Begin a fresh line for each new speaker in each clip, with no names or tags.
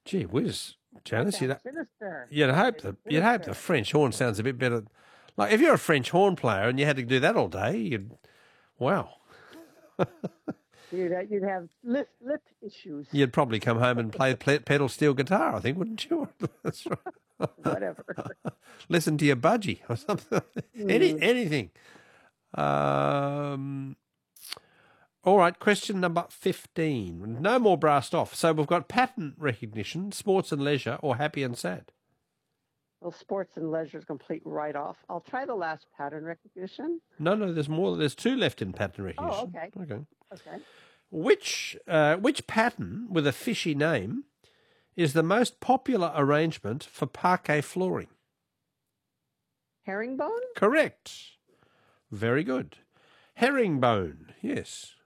Gee whiz,
That
Janice,
sounds sinister.
you'd hope
It's
the
sinister.
French horn sounds a bit better. Like if you're a French horn player and you had to do that all day, wow,
You'd have lip issues,
you'd probably come home and play pedal steel guitar, I think, wouldn't you? That's right.
whatever.
Listen to your budgie or something.
Hmm.
Anything. Um, all right, question number 15. No more brassed off. So we've got pattern recognition, sports and leisure, or happy and sad.
Well, sports and leisure is complete write-off. I'll try the last pattern recognition.
No, there's more. There's two left in pattern recognition.
Oh, okay.
Okay.
Okay.
Which pattern with a fishy name is the most popular arrangement for parquet flooring?
Herringbone?
Correct. Very good. Herringbone, yes.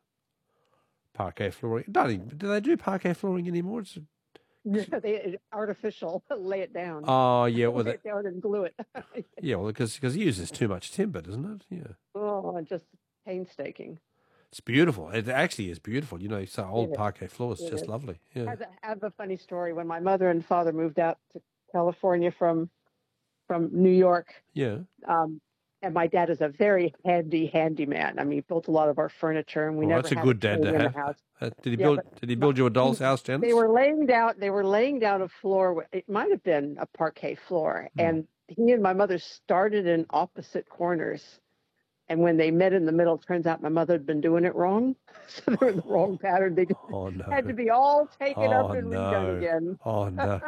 Parquet flooring. Do they do parquet flooring anymore?
Yeah, they artificial. Lay it down.
Oh, yeah. Well,
Lay it down and glue it.
yeah, well, because it uses too much timber, doesn't it? Yeah.
Oh, just painstaking.
It's beautiful. It actually is beautiful. You know, so old
It is.
parquet floors,
It
just
is.
lovely. Yeah.
I have a funny story. When my mother and father moved out to California from New York,
Yeah.
and my dad is a very handy man. I mean, he built a lot of our furniture, and we
Well,
never
that's a
had
good dad
king
to
in the
have.
house.
Did he
Yeah,
build?
but
Did he build you a doll's house, Janice?
They were laying down a floor. It might have been a parquet floor, and he and my mother started in opposite corners. And when they met in the middle, it turns out my mother had been doing it wrong. So they were in the wrong pattern. They
Oh no!
had to be all taken up
Oh
and redone
no!
again.
Oh no!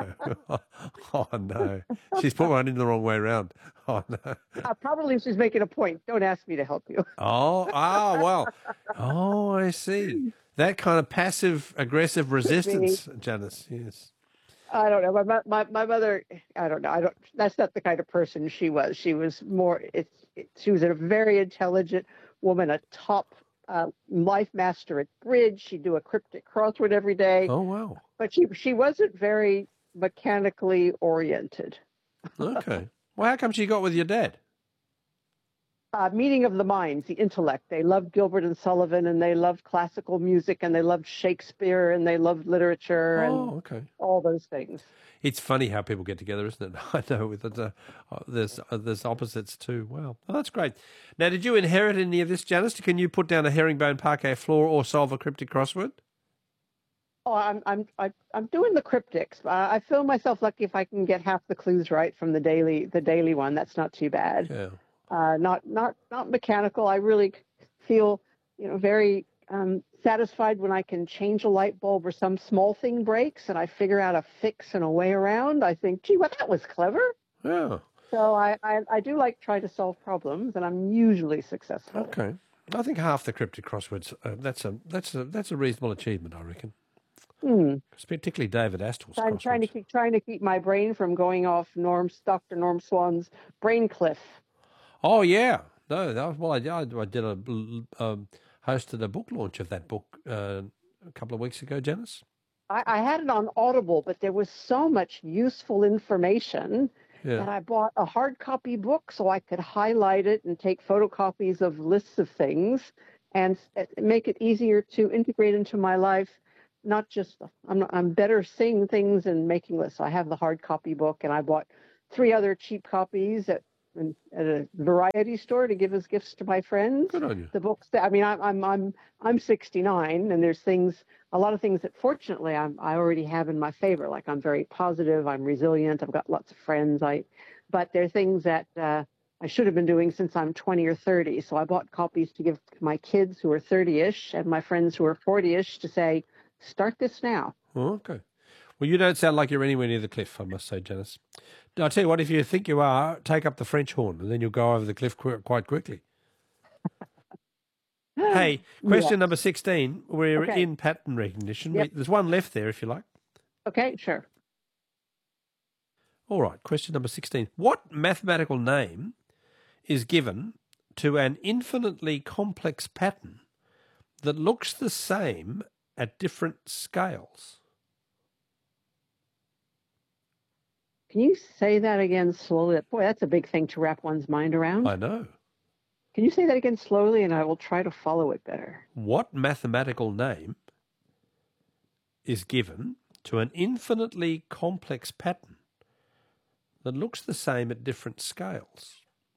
Oh no! She's put one in the wrong way around. Oh no!
Probably she's making a point. Don't ask me to help you.
Well. Oh, I see. That kind of passive aggressive resistance, Janice. Yes.
I don't know. My mother, I don't know. That's not the kind of person she was. She was more, she was a very intelligent woman, a top life master at bridge. She'd do a cryptic crossword every day.
Oh wow.
But she wasn't very mechanically oriented.
Okay. Well, how come she got with your dad?
Meeting of the minds, the intellect. They loved Gilbert and Sullivan, and they loved classical music, and they loved Shakespeare, and they loved literature, and
okay.
all those things.
It's funny how people get together, isn't it? I know there's opposites too. Wow, that's great. Now, did you inherit any of this, Janice? Can you put down a herringbone parquet floor or solve a cryptic crossword?
Oh, I'm doing the cryptics. I feel myself lucky if I can get half the clues right from the daily one. That's not too bad.
Yeah.
Not mechanical. I really feel, very satisfied when I can change a light bulb or some small thing breaks and I figure out a fix and a way around. I think, gee, well, that was clever.
Yeah.
So I do like try to solve problems, and I'm usually successful.
Okay. I think half the cryptic crosswords. That's a reasonable achievement, I reckon. Particularly David Astle's.
I'm trying to keep my brain from going off Dr. Norm Swan's brain cliff.
Oh yeah, no. I did hosted a book launch of that book a couple of weeks ago, Janice.
I had it on Audible, but there was so much useful information that I bought a hard copy book so I could highlight it and take photocopies of lists of things and make it easier to integrate into my life. Not just I'm better seeing things and making lists. I have the hard copy book, and I bought 3 other cheap copies at a variety store to give as gifts to my friends.
Good on you.
The books that I'm 69, and there's a lot of things that fortunately I already have in my favor. Like I'm very positive, I'm resilient, I've got lots of friends. But there are things that I should have been doing since I'm 20 or 30. So I bought copies to give to my kids who are 30-ish and my friends who are 40-ish to say, start this now.
Oh, okay. Well, you don't sound like you're anywhere near the cliff, I must say, Janice. I'll tell you what, if you think you are, take up the French horn, and then you'll go over the cliff quite quickly. Hey, question number 16. We're in pattern recognition.
Yep.
There's one left there, if you like.
Okay, sure.
All right, question number 16. What mathematical name is given to an infinitely complex pattern that looks the same at different scales?
Can you say that again slowly? Boy, that's a big thing to wrap one's mind around.
I know.
Can you say that again slowly, and I will try to follow it better?
What mathematical name is given to an infinitely complex pattern that looks the same at different scales?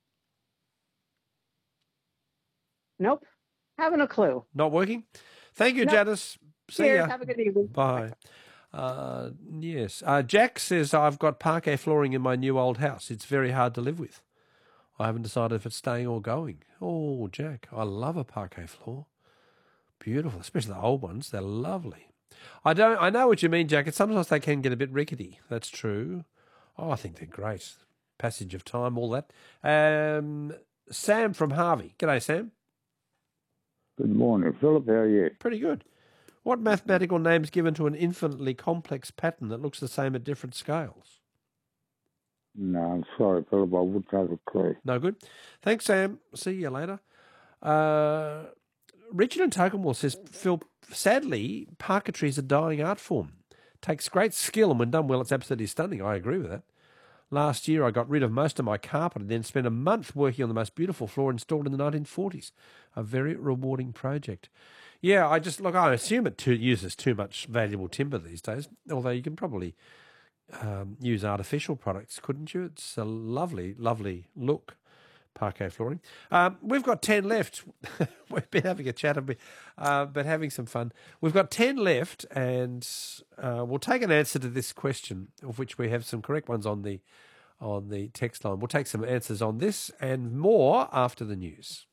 Nope. Haven't a clue.
Not working? Thank you,
Nope.
Janice. See
Cheers.
ya.
Have a good evening.
Bye. Yes. Jack says, I've got parquet flooring in my new old house. It's very hard to live with. I haven't decided if it's staying or going. Oh, Jack, I love a parquet floor. Beautiful, especially the old ones. They're lovely. I know what you mean, Jack. Sometimes they can get a bit rickety. That's true. Oh, I think they're great. Passage of time, all that. Sam from Harvey. G'day, Sam.
Good morning, Philip. How are you?
Pretty good. What mathematical name is given to an infinitely complex pattern that looks the same at different scales?
No, I'm sorry, Philip. I wouldn't have a clue.
No good. Thanks, Sam. See you later. Richard in Tocumwell says, Phil, sadly, parquetry is a dying art form. Takes great skill, and when done well, it's absolutely stunning. I agree with that. Last year, I got rid of most of my carpet and then spent a month working on the most beautiful floor installed in the 1940s. A very rewarding project. Yeah, I assume it uses too much valuable timber these days, although you can probably use artificial products, couldn't you? It's a lovely, lovely look, parquet flooring. We've got 10 left. We've been having a chat, but having some fun. We've got 10 left, and we'll take an answer to this question, of which we have some correct ones on the text line. We'll take some answers on this and more after the news.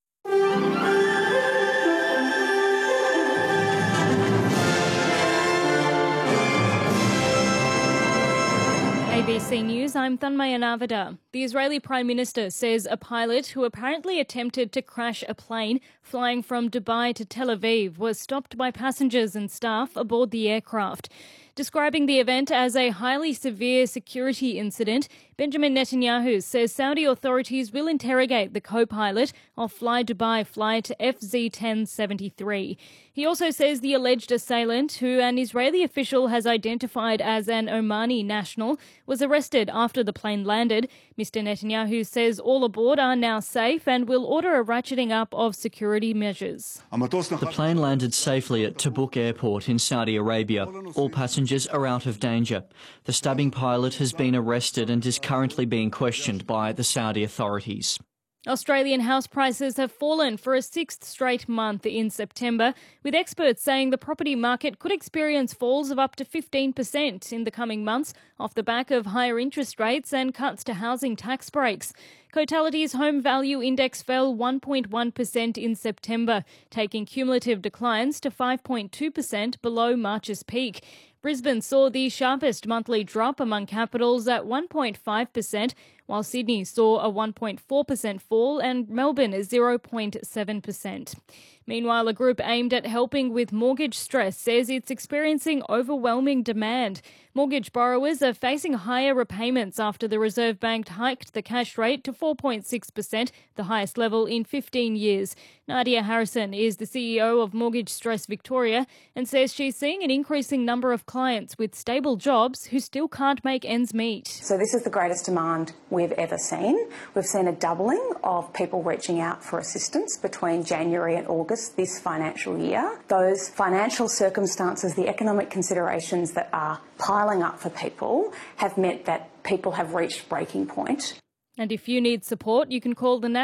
ABC News, I'm Thanmaya Navada. The Israeli Prime Minister says a pilot who apparently attempted to crash a plane flying from Dubai to Tel Aviv was stopped by passengers and staff aboard the aircraft. Describing the event as a highly severe security incident, Benjamin Netanyahu says Saudi authorities will interrogate the co-pilot of Fly Dubai flight FZ-1073. He also says the alleged assailant, who an Israeli official has identified as an Omani national, was arrested after the plane landed. Mr. Netanyahu says all aboard are now safe and will order a ratcheting up of security measures.
The plane landed safely at Tabuk Airport in Saudi Arabia. All passengers are out of danger. The stabbing pilot has been arrested and is currently being questioned by the Saudi authorities.
Australian house prices have fallen for a sixth straight month in September, with experts saying the property market could experience falls of up to 15% in the coming months off the back of higher interest rates and cuts to housing tax breaks. Cotality's home value index fell 1.1% in September, taking cumulative declines to 5.2% below March's peak. Brisbane saw the sharpest monthly drop among capitals at 1.5%, while Sydney saw a 1.4% fall and Melbourne 0.7%. Meanwhile, a group aimed at helping with mortgage stress says it's experiencing overwhelming demand. Mortgage borrowers are facing higher repayments after the Reserve Bank hiked the cash rate to 4.6%, the highest level in 15 years. Nadia Harrison is the CEO of Mortgage Stress Victoria and says she's seeing an increasing number of clients with stable jobs who still can't make ends meet.
So this is the greatest demand we've ever seen. We've seen a doubling of people reaching out for assistance between January and August this financial year. Those financial circumstances, the economic considerations that are piling up for people have meant that people have reached breaking point.
And if you need support, you can call the